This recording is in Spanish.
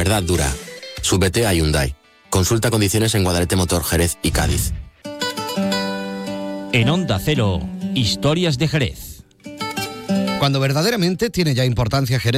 verdad dura. Súbete a Hyundai. Consulta condiciones en Guadalete Motor, Jerez y Cádiz. En Onda Cero, Historias de Jerez. Cuando verdaderamente tiene ya importancia Jerez